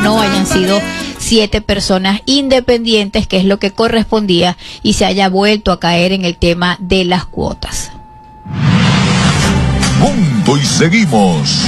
no hayan sido 7 personas independientes, que es lo que correspondía, y se haya vuelto a caer en el tema de las cuotas. Punto y seguimos.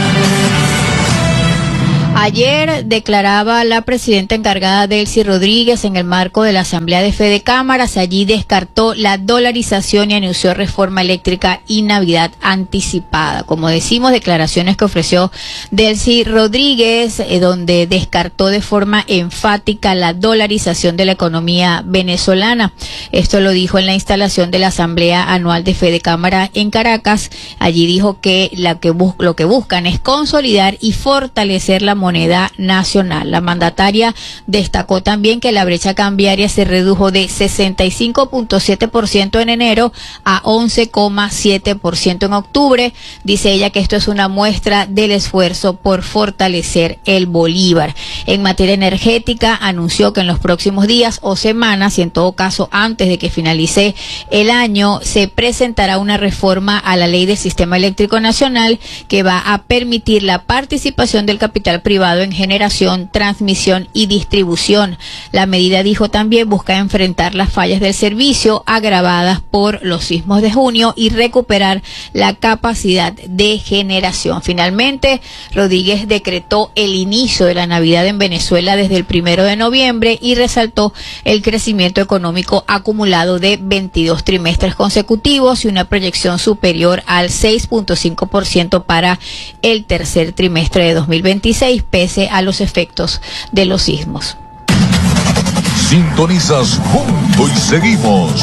Ayer declaraba la presidenta encargada Delcy Rodríguez en el marco de la Asamblea de Fe de Cámaras. Allí descartó la dolarización y anunció reforma eléctrica y Navidad anticipada. Como decimos, declaraciones que ofreció Delcy Rodríguez, donde descartó de forma enfática la dolarización de la economía venezolana. Esto lo dijo en la instalación de la Asamblea Anual de Fe de Cámara en Caracas. Allí dijo que lo que buscan es consolidar y fortalecer la moneda nacional. La mandataria destacó también que la brecha cambiaria se redujo de 65.7% en enero a 11.7% en octubre. Dice ella que esto es una muestra del esfuerzo por fortalecer el bolívar. En materia energética, anunció que en los próximos días o semanas, y en todo caso antes de que finalice el año, se presentará una reforma a la ley del Sistema Eléctrico Nacional que va a permitir la participación del capital privado en generación, transmisión y distribución. La medida, dijo también, busca enfrentar las fallas del servicio agravadas por los sismos de junio y recuperar la capacidad de generación. Finalmente, Rodríguez decretó el inicio de la Navidad en Venezuela desde el 1 de noviembre y resaltó el crecimiento económico acumulado de 22 trimestres consecutivos y una proyección superior al 6.5% para el tercer trimestre de 2026, pese a los efectos de los sismos. Sintonizas Punto y Seguimos.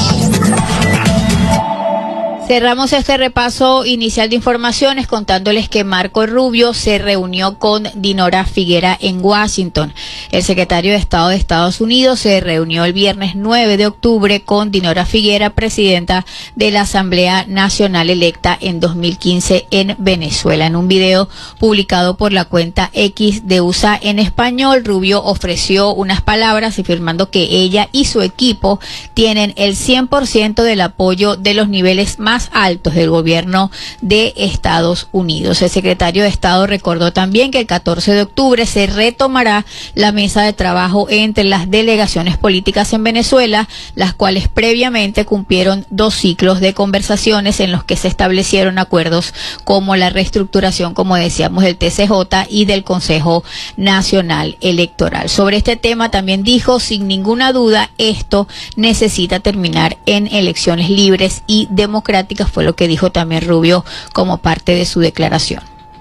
Cerramos este repaso inicial de informaciones contándoles que Marco Rubio se reunió con Dinora Figuera en Washington. El secretario de Estado de Estados Unidos se reunió el viernes 9 de octubre con Dinora Figuera, presidenta de la Asamblea Nacional electa en 2015 en Venezuela. En un video publicado por la cuenta X de USA en español, Rubio ofreció unas palabras afirmando que ella y su equipo tienen el 100% del apoyo de los niveles más altos del gobierno de Estados Unidos. El secretario de Estado recordó también que el 14 de octubre se retomará la mesa de trabajo entre las delegaciones políticas en Venezuela, las cuales previamente cumplieron 2 ciclos de conversaciones en los que se establecieron acuerdos como la reestructuración, como decíamos, del TCJ y del Consejo Nacional Electoral. Sobre este tema también dijo, sin ninguna duda, esto necesita terminar en elecciones libres y democráticas, fue lo que dijo también Rubio como parte de su declaración.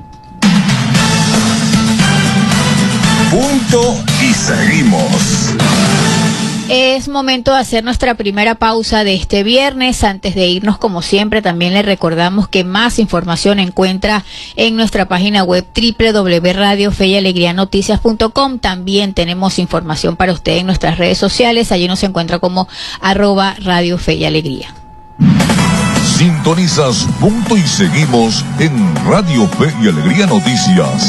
Punto y seguimos. Es momento de hacer nuestra primera pausa de este viernes. Antes de irnos, como siempre, también le recordamos que más información encuentra en nuestra página web www.radiofeyalegrianoticias.com. También tenemos información para usted en nuestras redes sociales. Allí nos encuentra como @Radio Fe y Alegría. Sintonizas Punto y Seguimos en Radio Fe y Alegría Noticias.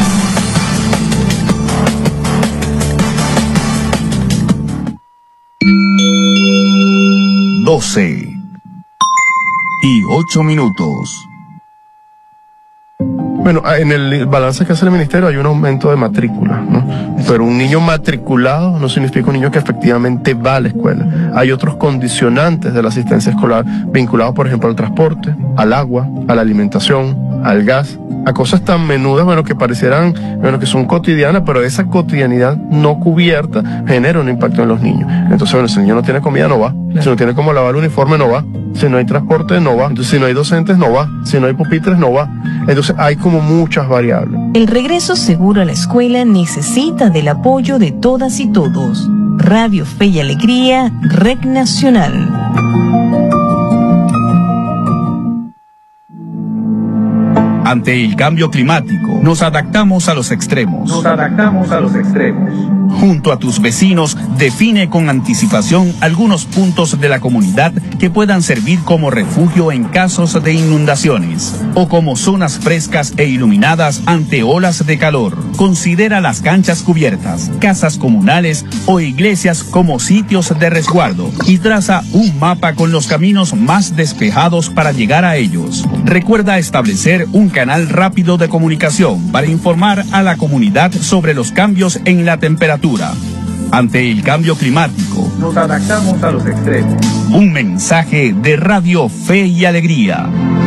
Doce y 8 minutos. Bueno, en el balance que hace el ministerio hay un aumento de matrícula, ¿no? Pero un niño matriculado no significa un niño que efectivamente va a la escuela. Hay otros condicionantes de la asistencia escolar vinculados, por ejemplo, al transporte, al agua, a la alimentación, al gas, a cosas tan menudas, que parecieran, que son cotidianas, pero esa cotidianidad no cubierta genera un impacto en los niños. Entonces, si el niño no tiene comida, no va. Si no tiene cómo lavar el uniforme, no va. Si no hay transporte, no va. Entonces, si no hay docentes, no va. Si no hay pupitres, no va. Entonces, hay como muchas variables. El regreso seguro a la escuela necesita del apoyo de todas y todos. Radio Fe y Alegría, Red Nacional. Ante el cambio climático, nos adaptamos a los extremos. Junto a tus vecinos, define con anticipación algunos puntos de la comunidad que puedan servir como refugio en casos de inundaciones o como zonas frescas e iluminadas ante olas de calor. Considera las canchas cubiertas, casas comunales o iglesias como sitios de resguardo y traza un mapa con los caminos más despejados para llegar a ellos. Recuerda establecer un canal rápido de comunicación para informar a la comunidad sobre los cambios en la temperatura. Ante el cambio climático, nos adaptamos a los extremos. Un mensaje de Radio Fe y Alegría.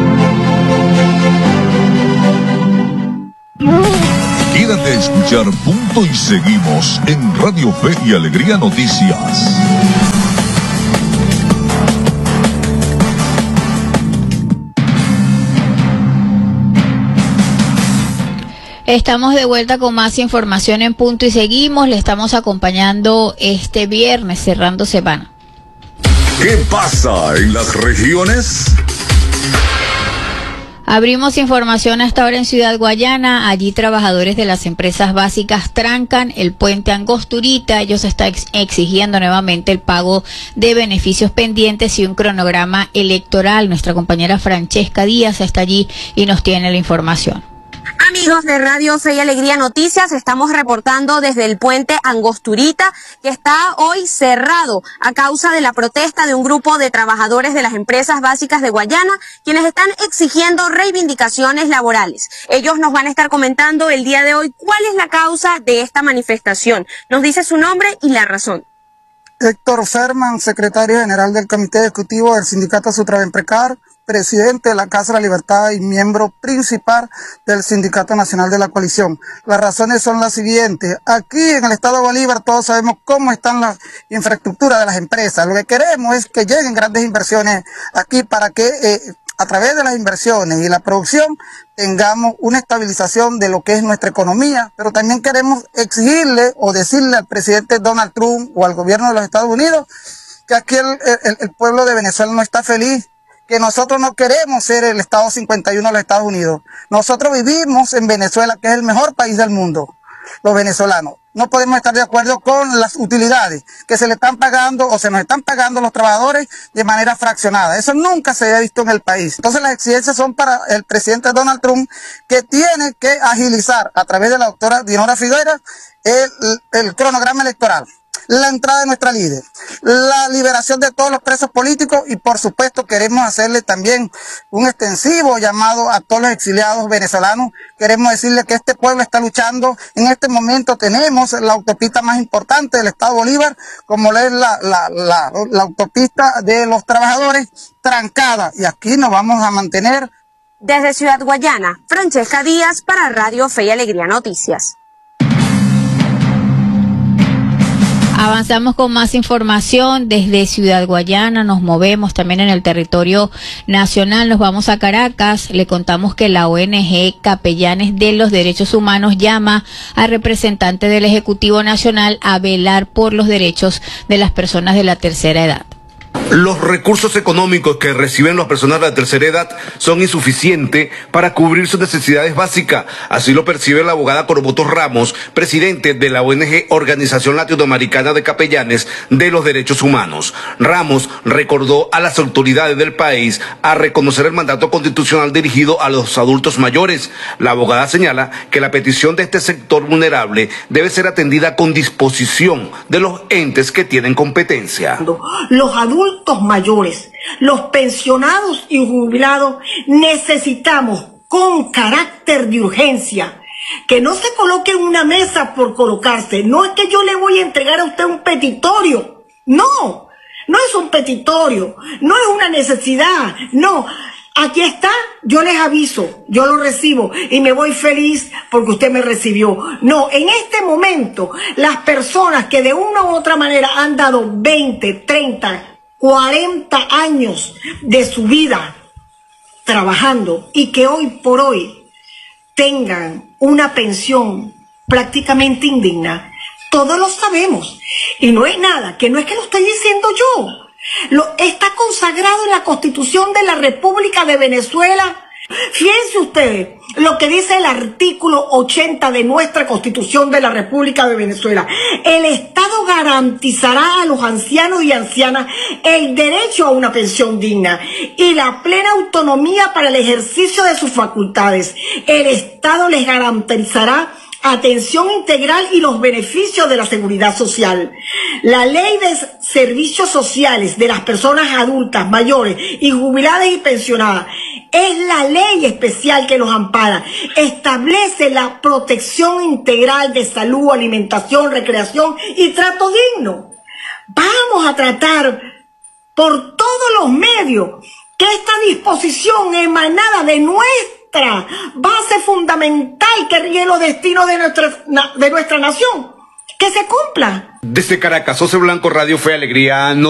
Quédate a escuchar Punto y Seguimos en Radio Fe y Alegría Noticias. Estamos de vuelta con más información en Punto y Seguimos. Le estamos acompañando este viernes, cerrando semana. ¿Qué pasa en las regiones? Abrimos información hasta ahora en Ciudad Guayana. Allí trabajadores de las empresas básicas trancan el puente Angosturita. Ellos están exigiendo nuevamente el pago de beneficios pendientes y un cronograma electoral. Nuestra compañera Francesca Díaz está allí y nos tiene la información. Amigos de Radio Fe y Alegría Noticias, estamos reportando desde el puente Angosturita, que está hoy cerrado a causa de la protesta de un grupo de trabajadores de las empresas básicas de Guayana, quienes están exigiendo reivindicaciones laborales. Ellos nos van a estar comentando el día de hoy cuál es la causa de esta manifestación. Nos dice su nombre y la razón. Héctor Ferman, secretario general del Comité Ejecutivo del Sindicato Sutravenprecar, presidente de la Casa de la Libertad y miembro principal del Sindicato Nacional de la Coalición. Las razones son las siguientes. Aquí en el Estado de Bolívar todos sabemos cómo están las infraestructuras de las empresas. Lo que queremos es que lleguen grandes inversiones aquí para que a través de las inversiones y la producción tengamos una estabilización de lo que es nuestra economía, pero también queremos exigirle o decirle al presidente Donald Trump o al gobierno de los Estados Unidos que aquí el pueblo de Venezuela no está feliz, que nosotros no queremos ser el Estado 51 de los Estados Unidos. Nosotros vivimos en Venezuela, que es el mejor país del mundo, los venezolanos. No podemos estar de acuerdo con las utilidades que se le están pagando o se nos están pagando a los trabajadores de manera fraccionada. Eso nunca se había visto en el país. Entonces las exigencias son para el presidente Donald Trump, que tiene que agilizar a través de la doctora Dinora Figueira el cronograma electoral, la entrada de nuestra líder, la liberación de todos los presos políticos y por supuesto queremos hacerle también un extensivo llamado a todos los exiliados venezolanos. Queremos decirle que este pueblo está luchando. En este momento tenemos la autopista más importante del Estado de Bolívar, como es la autopista de los trabajadores, trancada, y aquí nos vamos a mantener. Desde Ciudad Guayana, Francesca Díaz para Radio Fe y Alegría Noticias. Avanzamos con más información desde Ciudad Guayana, nos movemos también en el territorio nacional, nos vamos a Caracas. Le contamos que la ONG Capellanes de los Derechos Humanos llama a representantes del Ejecutivo Nacional a velar por los derechos de las personas de la tercera edad. Los recursos económicos que reciben las personas de la tercera edad son insuficientes para cubrir sus necesidades básicas. Así lo percibe la abogada Coroboto Ramos, presidente de la ONG Organización Latinoamericana de Capellanes de los Derechos Humanos. Ramos recordó a las autoridades del país a reconocer el mandato constitucional dirigido a los adultos mayores. La abogada señala que la petición de este sector vulnerable debe ser atendida con disposición de los entes que tienen competencia. Los adultos mayores, los pensionados y jubilados necesitamos con carácter de urgencia que no se coloque en una mesa por colocarse. No es que yo le voy a entregar a usted un petitorio, no es un petitorio, no es una necesidad, no. Aquí está, yo les aviso, yo lo recibo y me voy feliz porque usted me recibió. No, en este momento, las personas que de una u otra manera han dado 20, 30, 40 años de su vida trabajando y que hoy por hoy tengan una pensión prácticamente indigna, todos lo sabemos. Y no es nada, que no es que lo estoy diciendo yo. Está consagrado en la Constitución de la República de Venezuela. Fíjense ustedes lo que dice el artículo 80 de nuestra Constitución de la República de Venezuela. El Estado garantizará a los ancianos y ancianas el derecho a una pensión digna y la plena autonomía para el ejercicio de sus facultades. El Estado les garantizará atención integral y los beneficios de la seguridad social. La ley de servicios sociales de las personas adultas, mayores y jubiladas y pensionadas Es la ley especial que los ampara. Establece la protección integral de salud, alimentación, recreación y trato digno. Vamos a tratar por todos los medios que esta disposición emanada de nuestra base fundamental que rige los destinos de nuestra nación, que se cumpla. Desde Caracas, José Blanco, Radio Fe y Alegría.